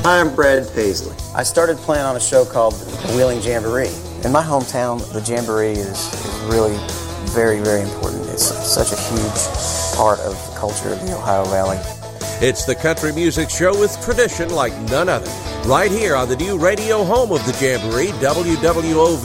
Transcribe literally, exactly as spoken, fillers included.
Hi, I'm Brad Paisley. I started playing on a show called the Wheeling Jamboree. In my hometown, the Jamboree is, is really very, very important. It's such a huge part of the culture of the Ohio Valley. It's the country music show with tradition like none other. Right here on the new radio home of the Jamboree, W W O V.